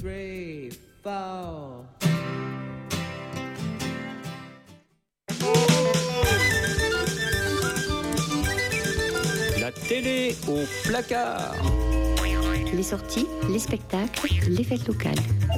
three, four. La télé au placard. Les sorties, les spectacles, les fêtes locales.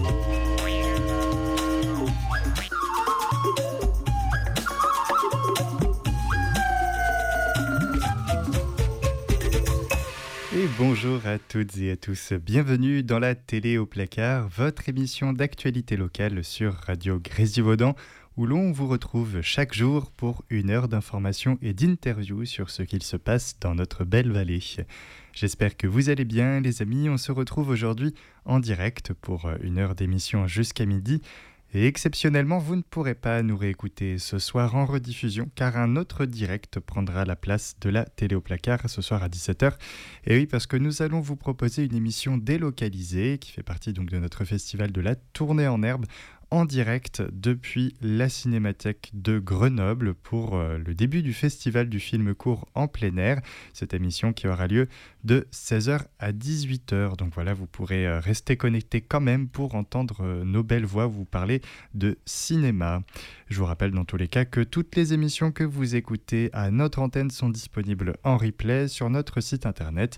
Et bonjour à toutes et à tous, bienvenue dans la télé au placard, votre émission d'actualité locale sur Radio Grésivaudan, où l'on vous retrouve chaque jour pour une heure d'information et d'interview sur ce qu'il se passe dans notre belle vallée. J'espère que vous allez bien les amis, on se retrouve aujourd'hui en direct pour une heure d'émission jusqu'à midi. Et exceptionnellement, vous ne pourrez pas nous réécouter ce soir en rediffusion car un autre direct prendra la place de la télé au placard ce soir à 17h. Et oui, parce que nous allons vous proposer une émission délocalisée qui fait partie donc de notre festival de la Tournée en Herbe en direct depuis la Cinémathèque de Grenoble pour le début du festival du film court en plein air. Cette émission qui aura lieu de 16h à 18h. Donc voilà, vous pourrez rester connectés quand même pour entendre nos belles voix vous parler de cinéma. Je vous rappelle dans tous les cas que toutes les émissions que vous écoutez à notre antenne sont disponibles en replay sur notre site internet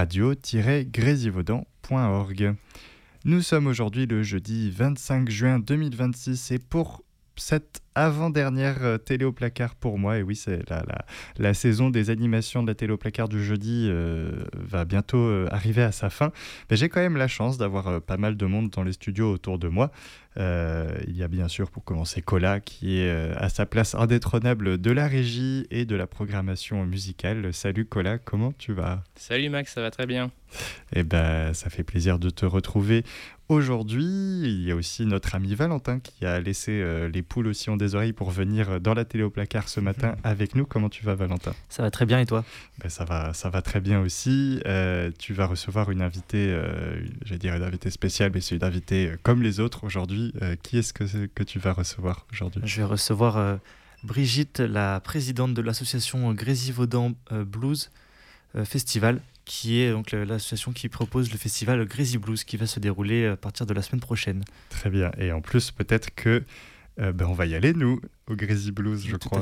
radio-grésivaudan.org. Nous sommes aujourd'hui le jeudi 25 juin 2026 et pour cette avant-dernière télé au placard pour moi, et oui c'est la saison des animations de la télé au placard du jeudi va bientôt arriver à sa fin, mais j'ai quand même la chance d'avoir pas mal de monde dans les studios autour de moi. Il y a bien sûr pour commencer Cola qui est à sa place indétrônable de la régie et de la programmation musicale. Salut Cola, comment tu vas ? Salut Max, ça va très bien. Eh ben, ça fait plaisir de te retrouver aujourd'hui. Il y a aussi notre ami Valentin qui a laissé les poules au sillon des oreilles pour venir dans la télé au placard ce matin avec nous. Comment tu vas Valentin ? Ça va très bien et toi ? Ben, ça va très bien aussi. Tu vas recevoir une invitée, une invitée spéciale, mais c'est une invitée comme les autres aujourd'hui. Qui est-ce que tu vas recevoir aujourd'hui ? Je vais recevoir Brigitte, la présidente de l'association Grésivaudan Blues Festival, qui est donc l'association qui propose le festival Grésy Blues qui va se dérouler à partir de la semaine prochaine. Très bien. Et en plus, peut-être que on va y aller, nous, au Grésy Blues, je crois. Tout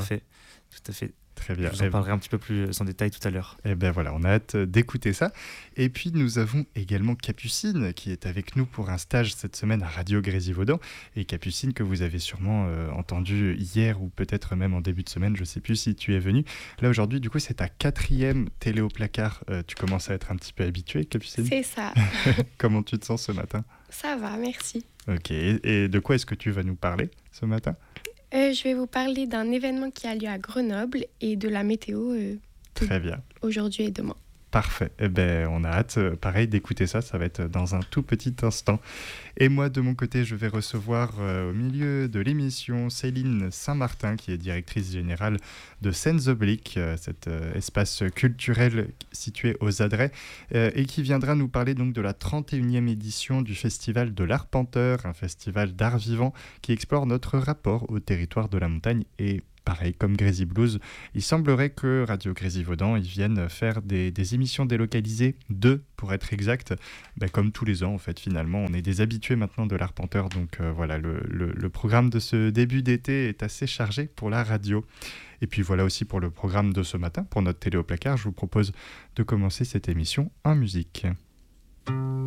à fait. Très bien. Je vous en parlerai un petit peu plus en détail tout à l'heure. Et ben voilà, on a hâte d'écouter ça. Et puis nous avons également Capucine qui est avec nous pour un stage cette semaine à Radio Grésivaudan. Et Capucine que vous avez sûrement entendu hier ou peut-être même en début de semaine, je ne sais plus si tu es venue. Là aujourd'hui, du coup, c'est ta 4e télé au placard. Tu commences à être un petit peu habituée, Capucine ? C'est ça. Comment tu te sens ce matin ? Ça va, merci. Ok, et de quoi est-ce que tu vas nous parler ce matin ? Je vais vous parler d'un événement qui a lieu à Grenoble et de la météo Très bien. Aujourd'hui et demain. Parfait. Eh ben, on a hâte, pareil, d'écouter ça. Ça va être dans un tout petit instant. Et moi, de mon côté, je vais recevoir au milieu de l'émission Céline Saint-Martin, qui est directrice générale de Scènes Obliques, cet espace culturel situé aux Adrets, et qui viendra nous parler donc de la 31e édition du Festival de l'Arpenteur, un festival d'art vivant qui explore notre rapport au territoire de la montagne et pareil, comme Grésy Blues, il semblerait que Radio Grésivaudan ils viennent faire des émissions délocalisées, 2 pour être exact, comme tous les ans en fait finalement. On est des habitués maintenant de l'Arpenteur, donc voilà, le programme de ce début d'été est assez chargé pour la radio. Et puis voilà aussi pour le programme de ce matin, pour notre télé au placard, je vous propose de commencer cette émission en musique.